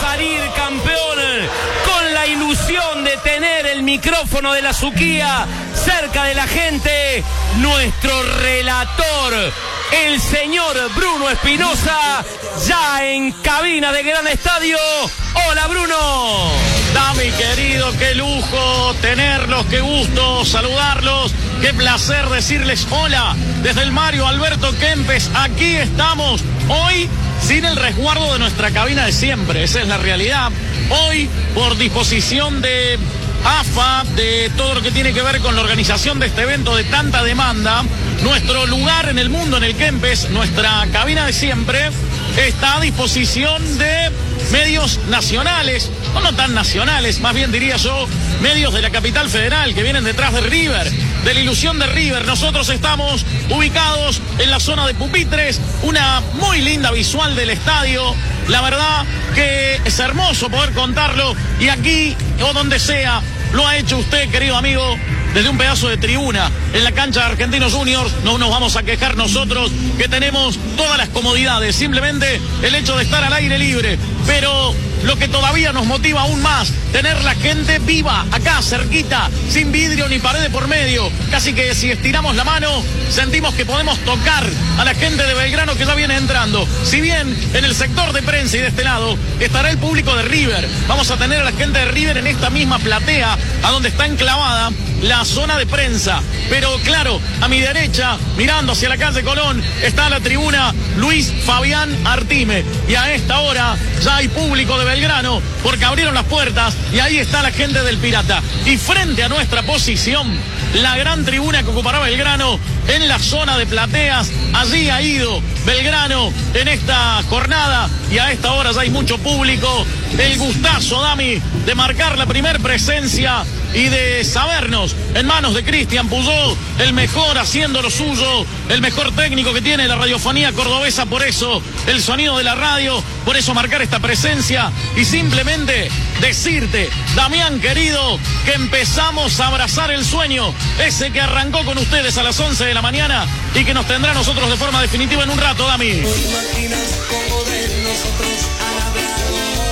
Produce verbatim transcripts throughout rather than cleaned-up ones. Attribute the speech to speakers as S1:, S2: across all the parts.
S1: salir campeón con la ilusión de tener el micrófono de la Suquía cerca de la gente, nuestro relator, el señor Bruno Espinosa, ya en cabina de Gran Estadio. Hola, Bruno.
S2: Dami, querido, qué lujo tenerlos, qué gusto saludarlos, qué placer decirles hola desde el Mario Alberto Kempes. Aquí estamos hoy sin el resguardo de nuestra cabina de siempre, esa es la realidad. Hoy, por disposición de A F A, de todo lo que tiene que ver con la organización de este evento de tanta demanda, nuestro lugar en el mundo, en el Kempes, nuestra cabina de siempre, está a disposición de medios nacionales, o no tan nacionales, más bien diría yo, medios de la capital federal que vienen detrás de River, de la ilusión de River. Nosotros estamos ubicados en la zona de pupitres, una muy linda visual del estadio. La verdad que es hermoso poder contarlo, y aquí o donde sea lo ha hecho usted, querido amigo, desde un pedazo de tribuna en la cancha de Argentinos Juniors. No nos vamos a quejar nosotros, que tenemos todas las comodidades, simplemente el hecho de estar al aire libre. Pero lo que todavía nos motiva aún más, tener la gente viva, acá cerquita, sin vidrio ni pared por medio. Casi que si estiramos la mano, sentimos que podemos tocar a la gente de Belgrano que ya viene entrando. Si bien en el sector de prensa y de este lado estará el público de River, vamos a tener a la gente de River en esta misma platea, a donde está enclavada la zona de prensa. Pero claro, a mi derecha, mirando hacia la calle Colón, está la tribuna Luis Fabián Artime. Y a esta hora ya hay público de Belgrano, porque abrieron las puertas y ahí está la gente del Pirata. Y frente a nuestra posición, la gran tribuna que ocupará Belgrano en la zona de plateas. Allí ha ido Belgrano en esta jornada y a esta hora ya hay mucho público. El gustazo, Dami, de marcar la primer presencia y de sabernos en manos de Cristian Puyol, el mejor haciendo lo suyo, el mejor técnico que tiene la radiofonía cordobesa. Por eso el sonido de la radio, por eso marcar esta presencia y simplemente decirte, Damián querido, que empezamos a abrazar el sueño, ese que arrancó con ustedes a las once de la mañana y que nos tendrá a nosotros de forma definitiva en un rato, Dami.
S3: ¿Te imaginas cómo de nosotros han hablado?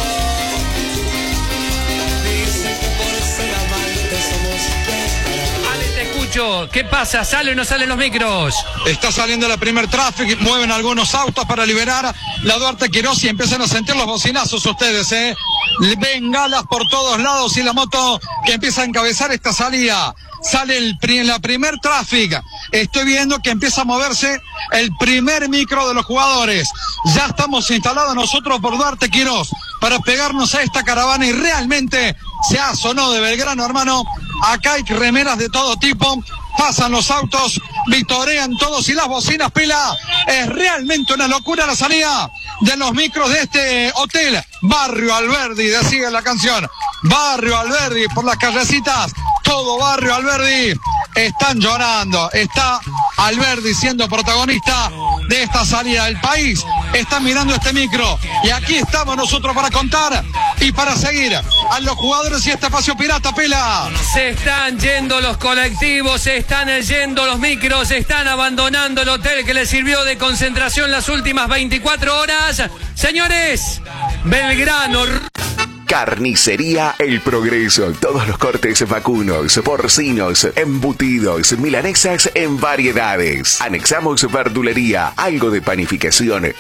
S3: Dicen que por ser amantes somos preparados.
S1: Ale, te escucho. ¿Qué pasa? ¿Sale o no salen los micros?
S4: Está saliendo la primer tráfico, mueven algunos autos para liberar la Duarte Quirós y empiezan a sentir los bocinazos ustedes, ¿eh? Bengalas por todos lados y la moto que empieza a encabezar esta salida. Sale el, la primer tráfico. Estoy viendo que empieza a moverse el primer micro de los jugadores. Ya estamos instalados nosotros por Duarte Quirós para pegarnos a esta caravana y realmente se ha sonado de Belgrano, hermano. Acá hay remeras de todo tipo. Pasan los autos, victorean todos y las bocinas, Pila. Es realmente una locura la salida de los micros de este hotel. Barrio Alberdi, decía la canción. Barrio Alberdi, por las callecitas. Todo Barrio Alberdi. Están llorando. Está Alberdi siendo protagonista de esta salida del país. Están mirando este micro. Y aquí estamos nosotros para contar y para seguir a los jugadores y este espacio pirata, Pela.
S1: Se están yendo los colectivos, se están yendo los micros, se están abandonando el hotel que les sirvió de concentración las últimas veinticuatro horas. Señores, Belgrano...
S5: Carnicería El Progreso. Todos los cortes vacunos, porcinos, embutidos, milanesas en variedades. Anexamos verdulería, algo de panificación.